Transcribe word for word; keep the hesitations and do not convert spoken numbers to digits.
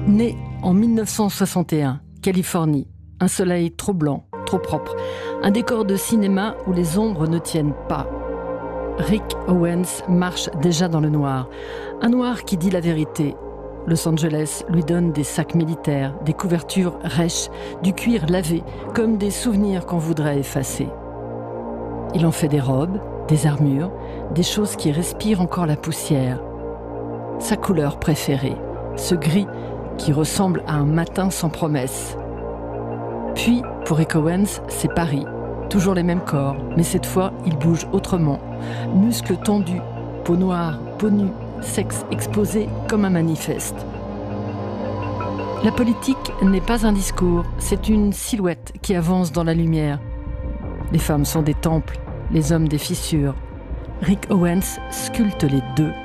Né en mille neuf cent soixante et un, Californie, un soleil trop blanc, trop propre, un décor de cinéma où les ombres ne tiennent pas. Rick Owens marche déjà dans le noir, un noir qui dit la vérité. Los Angeles lui donne des sacs militaires, des couvertures rêches, du cuir lavé, comme des souvenirs qu'on voudrait effacer. Il en fait des robes, des armures, des choses qui respirent encore la poussière. Sa couleur préférée, ce gris qui ressemble à un matin sans promesse. Puis, pour Rick Owens, c'est Paris. Toujours les mêmes corps, mais cette fois, il bouge autrement. Muscles tendus, peau noire, peau nue, sexe exposé comme un manifeste. La politique n'est pas un discours, c'est une silhouette qui avance dans la lumière. Les femmes sont des temples, les hommes des fissures. Rick Owens sculpte les deux.